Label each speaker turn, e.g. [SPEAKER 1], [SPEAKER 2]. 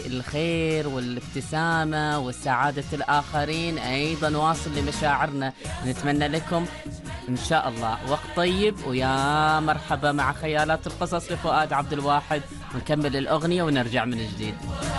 [SPEAKER 1] الخير والابتسامة والسعادة الآخرين أيضا واصل لمشاعرنا. نتمنى لكم إن شاء الله وقت طيب، ويا مرحبا مع خيالات القصص لفؤاد عبد الواحد، ونكمل الأغنية ونرجع من جديد.